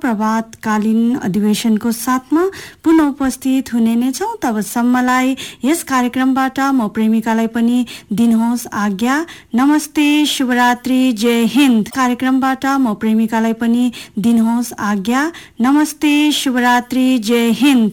प्रभातकालीन अधिवेशनको साथमा पुनः उपस्थित हुने नै छौँ। तबसम्मलाई यस कार्यक्रमबाट म प्रेमिकालाई पनि दिनुहोस् आज्ञा। नमस्ते, शुभरात्रि, जय हिन्द। कार्यक्रमबाट म प्रेमिकालाई पनि दिनुहोस् आज्ञा। नमस्ते, शुभरात्रि, जय हिन्द।